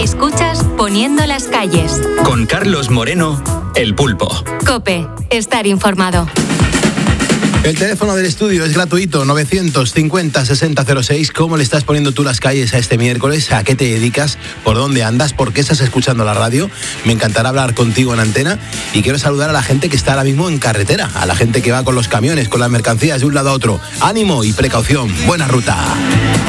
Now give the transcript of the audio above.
Escuchas Poniendo las calles. Con Carlos Moreno, El Pulpo. COPE. Estar informado. El teléfono del estudio es gratuito, 950-6006. ¿Cómo le estás poniendo tú las calles a este miércoles? ¿A qué te dedicas? ¿Por dónde andas? ¿Por qué estás escuchando la radio? Me encantará hablar contigo en antena. Y quiero saludar a la gente que está ahora mismo en carretera, a la gente que va con los camiones, con las mercancías de un lado a otro. Ánimo y precaución. Buena ruta.